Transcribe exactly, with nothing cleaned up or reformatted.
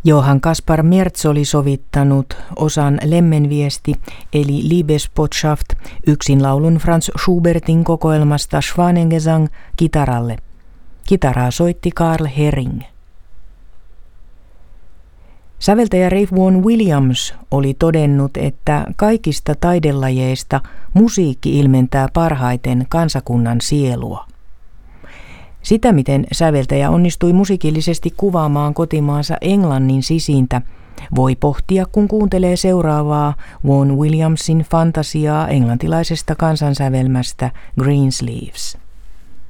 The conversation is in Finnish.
Johann Kaspar Merz oli sovittanut osan Lemmenviesti eli Liebesbotschaft yksinlaulun Franz Schubertin kokoelmasta Schwanengesang kitaralle. Kitaraa soitti Karl Herring. Säveltäjä Ralph Vaughan Williams oli todennut, että kaikista taidelajeista musiikki ilmentää parhaiten kansakunnan sielua. Sitä, miten säveltäjä onnistui musiikillisesti kuvaamaan kotimaansa Englannin sisintä, voi pohtia, kun kuuntelee seuraavaa Vaughan Williamsin fantasiaa englantilaisesta kansansävelmästä Greensleeves.